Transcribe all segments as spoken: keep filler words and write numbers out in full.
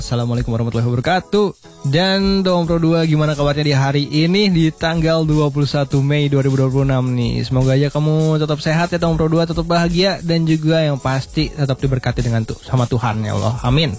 Assalamualaikum warahmatullahi wabarakatuh. Dan Tom Pro dua, gimana kabarnya di hari ini di tanggal dua puluh satu Mei dua ribu dua puluh enam nih. Semoga aja kamu tetap sehat ya Tom Pro dua, tetap bahagia dan juga yang pasti tetap diberkati dengan tuh sama Tuhan ya Allah. Amin.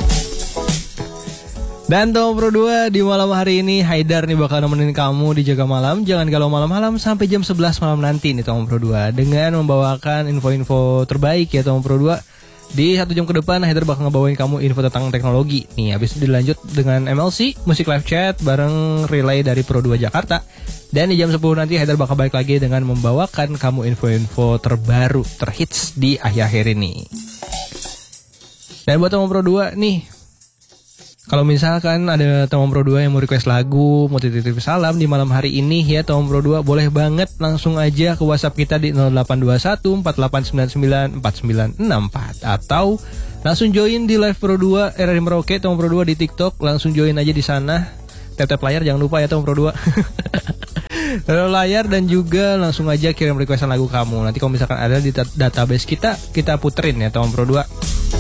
Dan Tom Pro dua, di malam hari ini Haidar nih bakal nemenin kamu di Jaga Malam. Jangan galau malam-malam sampai jam sebelas malam nanti nih Tom Pro dua, dengan membawakan info-info terbaik ya Tom Pro dua. Di satu jam ke depan Haidar bakal ngebawain kamu info tentang teknologi. Nih habis itu dilanjut dengan M L C, musik live chat bareng relay dari Pro dua Jakarta. Dan di jam sepuluh nanti Haidar bakal balik lagi dengan membawakan kamu info-info terbaru, terhits di akhir-akhir ini. Dan buat Tom Pro dua nih, kalau misalkan ada teman Pro dua yang mau request lagu, mau titip salam di malam hari ini ya Tom Pro dua, boleh banget langsung aja ke WhatsApp kita di nol delapan dua satu empat delapan sembilan sembilan empat sembilan enam empat, atau langsung join di live Pro dua R R I Merauke Tom Pro dua di TikTok, langsung join aja di sana. Tap-tap layar jangan lupa ya Tom Pro dua. Tap layar dan juga langsung aja kirim requestan lagu kamu. Nanti kalau misalkan ada di database kita, kita puterin ya Tom Pro dua.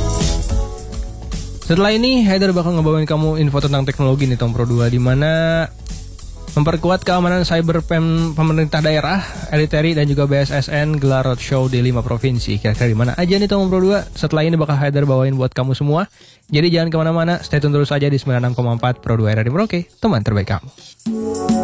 Setelah ini Haidar bakal ngebawain kamu info tentang teknologi nih Tom Pro dua, di mana memperkuat keamanan cyber pem pemerintah daerah, Eliteri dan juga B S S N gelar roadshow di lima provinsi. Kira-kira di mana aja nih Tom Pro dua? Setelah ini bakal Haidar bawain buat kamu semua. Jadi jangan kemana-mana, stay tune terus aja di sembilan puluh enam koma empat Pro dua R R I Merauke, teman terbaik kamu.